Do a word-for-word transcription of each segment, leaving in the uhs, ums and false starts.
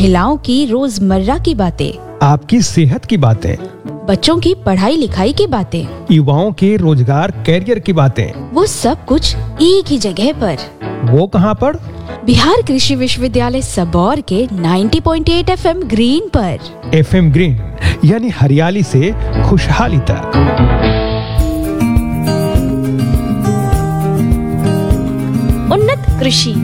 महिलाओं की रोजमर्रा की बातें, आपकी सेहत की बातें, बच्चों की पढ़ाई लिखाई की बातें, युवाओं के रोजगार कैरियर की बातें, वो सब कुछ एक ही जगह पर। वो कहाँ पर? बिहार कृषि विश्वविद्यालय सबौर के नब्बे पॉइंट आठ एफएम ग्रीन पर। एफएम ग्रीन यानी हरियाली से खुशहाली तक। उन्नत कृषि।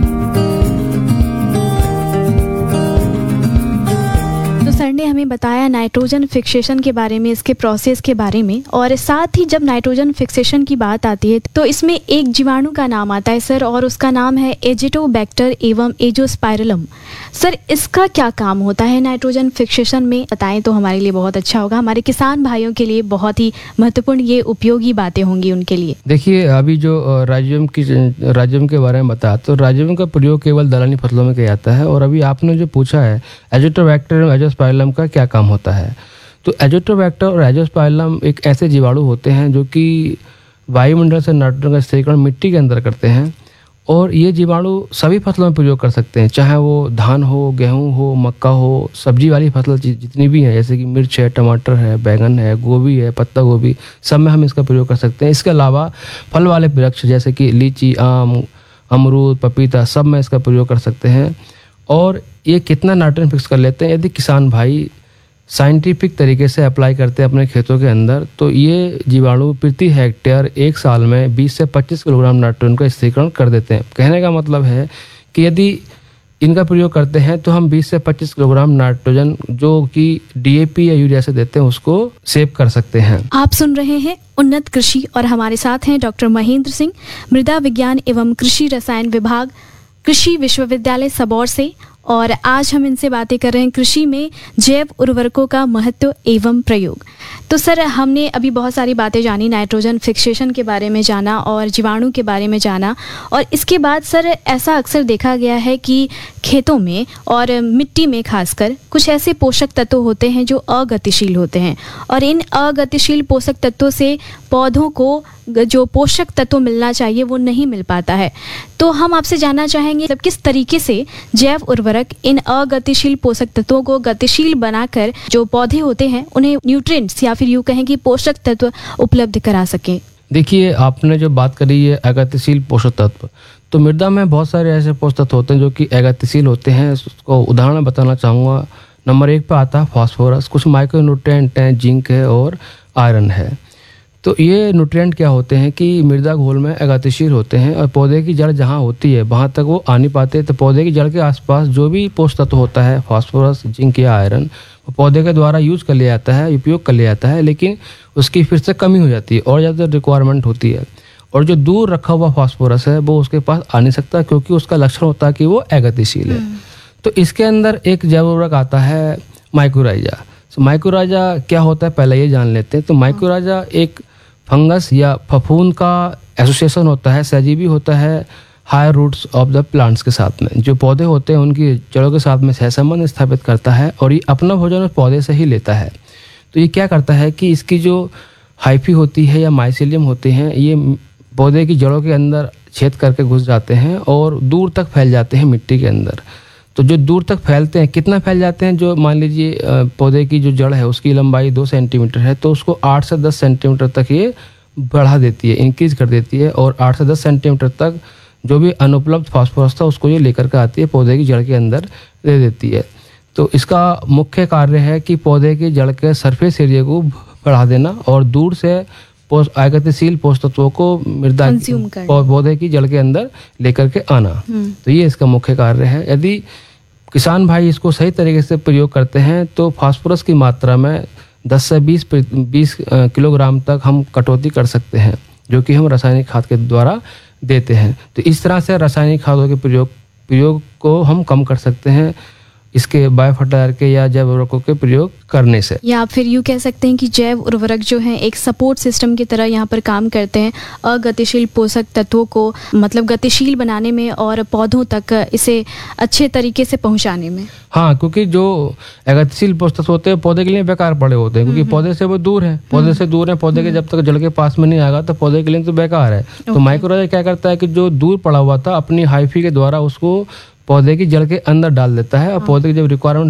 तो सर ने हमें बताया नाइट्रोजन फिक्सेशन के बारे में, इसके प्रोसेस के बारे में, और साथ ही जब नाइट्रोजन फिक्सेशन की बात आती है तो इसमें एक जीवाणु का नाम आता है सर, और उसका नाम है एजिटोबैक्टर एवं एजोस्पाइरलम। सर इसका क्या काम होता है नाइट्रोजन फिक्सेशन में, बताएं तो हमारे लिए बहुत अच्छा होगा। हमारे किसान भाइयों के लिए बहुत ही महत्वपूर्ण ये उपयोगी बातें होंगी उनके लिए। देखिए, अभी जो राइजोबियम की राइजोबियम के बारे में बताया, तो राइजोबियम का प्रयोग केवल दलहनी फसलों में किया जाता है। और अभी आपने जो पूछा है एजिटोबैक्टर एवं एजोस्पाइरलम का क्या काम होता है, तो एजिटोबैक्टर और एजोस्पाइरलम एक ऐसे जीवाणु होते हैं जो कि वायुमंडल से नाइट्रोजन का स्थिरीकरण मिट्टी के अंदर करते हैं। और ये जीवाणु सभी फसलों में प्रयोग कर सकते हैं, चाहे वो धान हो, गेहूं हो, मक्का हो, सब्जी वाली फसल जितनी भी हैं, जैसे कि मिर्च है, टमाटर है, बैगन है, गोभी है, पत्ता गोभी, सब में हम इसका प्रयोग कर सकते हैं। इसके अलावा फल वाले वृक्ष जैसे कि लीची, आम, अमरूद, पपीता, सब में इसका प्रयोग कर सकते हैं। और ये कितना नाइट्रोजन फिक्स कर लेते हैं, यदि किसान भाई साइंटिफिक तरीके से अप्लाई करते हैं अपने खेतों के अंदर, तो ये जीवाणु प्रति हेक्टेयर एक साल में बीस से पच्चीस किलोग्राम नाइट्रोजन का स्थिरीकरण कर देते हैं। कहने का मतलब है कि यदि इनका प्रयोग करते हैं तो हम बीस से पच्चीस किलोग्राम नाइट्रोजन जो कि डीएपी या यूरिया से देते हैं उसको सेव कर सकते हैं। आप सुन रहे हैं उन्नत कृषि और हमारे साथ हैं डॉक्टर महेंद्र सिंह, मृदा विज्ञान एवं कृषि रसायन विभाग, कृषि विश्वविद्यालय सबौर से। और आज हम इनसे बातें कर रहे हैं कृषि में जैव उर्वरकों का महत्व एवं प्रयोग। तो सर हमने अभी बहुत सारी बातें जानी, नाइट्रोजन फिक्सेशन के बारे में जाना और जीवाणु के बारे में जाना। और इसके बाद सर ऐसा अक्सर देखा गया है कि खेतों में और मिट्टी में खासकर कुछ ऐसे पोषक तत्व होते हैं जो अगतिशील होते हैं, और इन अगतिशील पोषक तत्वों से पौधों को जो पोषक तत्व मिलना चाहिए वो नहीं मिल पाता है। तो हम आपसे जानना चाहेंगे जब किस तरीके से जैव उर्वरक इन अगतिशील पोषक तत्वों को गतिशील बनाकर जो पौधे होते हैं उन्हें न्यूट्रिएंट्स या फिर यूं कहें कि पोषक तत्व उपलब्ध करा सकें। देखिए, आपने जो बात करी है अगतिशील पोषक तत्व, तो मृदा में बहुत सारे ऐसे पोषक तत्व होते हैं जो कि अगतिशील होते हैं। उसको उदाहरण बताना चाहूँगा। नंबर एक पे आता है फास्फोरस, कुछ माइक्रो न्यूट्रिएंट हैं, जिंक है और आयरन है। तो ये न्यूट्रिएंट क्या होते हैं कि मृदा घोल में अगतिशील होते हैं और पौधे की जड़ जहाँ होती है वहाँ तक वो आ नहीं पाते। तो पौधे की जड़ के आसपास जो भी पोषक तत्व होता है, फास्फोरस, जिंक या आयरन, वो पौधे के द्वारा यूज कर लिया जाता है, उपयोग कर लिया जाता है, लेकिन उसकी फिर से कमी हो जाती है और ज़्यादा रिक्वायरमेंट होती है। और जो दूर रखा हुआ फास्फोरस है वो उसके पास आ नहीं सकता, क्योंकि उसका लक्षण होता है कि वो अगतिशील है। तो इसके अंदर एक जैव उर्वरक आता है माइकोराइजा। तो माइकोराइजा क्या होता है पहले ये जान लेते हैं। तो माइकोराइजा एक फंगस या फफूंद का एसोसिएशन होता है, सहजीवी होता है higher roots of the plants के साथ में। जो पौधे होते हैं उनकी जड़ों के साथ में सहसंबंध स्थापित करता है और ये अपना भोजन उस पौधे से ही लेता है। तो ये क्या करता है कि इसकी जो हाइफी होती है या माइसीलियम होते हैं, ये पौधे की जड़ों के अंदर छेद करके घुस जाते हैं और दूर तक फैल जाते हैं मिट्टी के अंदर। तो जो दूर तक फैलते हैं, कितना फैल जाते हैं, जो मान लीजिए पौधे की जो जड़ है उसकी लंबाई दो सेंटीमीटर है, तो उसको आठ से दस सेंटीमीटर तक ये बढ़ा देती है, इंक्रीज कर देती है। और आठ से दस सेंटीमीटर तक जो भी अनुपलब्ध फास्फोरस था उसको ये लेकर के आती है, पौधे की जड़ के अंदर दे देती है। तो इसका मुख्य कार्य है कि पौधे की जड़ के सरफेस एरिया को बढ़ा देना और दूर से अगतिशील पोषक तत्वों को मृदा पौधे की जड़ के अंदर लेकर के आना। तो ये इसका मुख्य कार्य है। यदि किसान भाई इसको सही तरीके से प्रयोग करते हैं तो फास्फोरस की मात्रा में दस से बीस बीस किलोग्राम तक हम कटौती कर सकते हैं, जो कि हम रासायनिक खाद के द्वारा देते हैं। तो इस तरह से रासायनिक खादों के प्रयोग प्रयोग को हम कम कर सकते हैं इसके बायो फर्टिलाइजर के या जैव उर्वरकों के प्रयोग करने से। या आप फिर यूँ कह सकते हैं कि जैव उर्वरक जो है एक सपोर्ट सिस्टम की तरह यहाँ पर काम करते हैं अगतिशील पोषक तत्वों को मतलब गतिशील बनाने में और पौधों तक इसे अच्छे तरीके से पहुँचाने में। हाँ, क्योंकि जो अगतिशील पोषक तत्व होते हैं पौधे के लिए बेकार पड़े होते हैं, क्योंकि पौधे से वो दूर है, पौधे से दूर है, पौधे के जब तक जड़ के पास में नहीं आएगा तो पौधे के लिए तो बेकार है। तो माइक्रोराइजा क्या करता है कि जो दूर पड़ा हुआ था अपनी हाइफी के द्वारा उसको पौधे की जड़ के अंदर डाल देता है और पौधे की जब रिक्वायरमेंट